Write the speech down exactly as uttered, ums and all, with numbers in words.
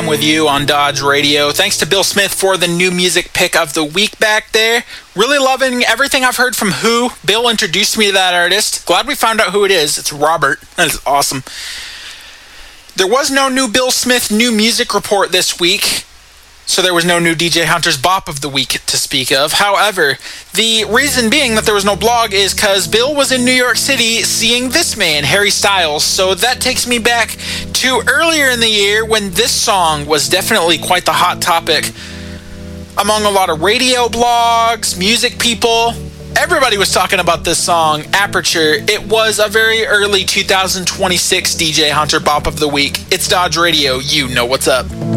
with you on Dodge Radio. Thanks to Bill Smith for the new music pick of the week back there. Really loving everything I've heard from Who. Bill introduced me to that artist. Glad we found out who it is. It's Robert. That is awesome. There was no new Bill Smith new music report this week, so there was no new D J Hunter's Bop of the Week to speak of. However, the reason being that there was no blog is because Bill was in New York City seeing this man, Harry Styles. So that takes me back to earlier in the year when this song was definitely quite the hot topic among a lot of radio blogs, music people. Everybody was talking about this song, Aperture. It was a very early two thousand twenty-six D J Hunter Bop of the Week. It's Dodge Radio. You know what's up.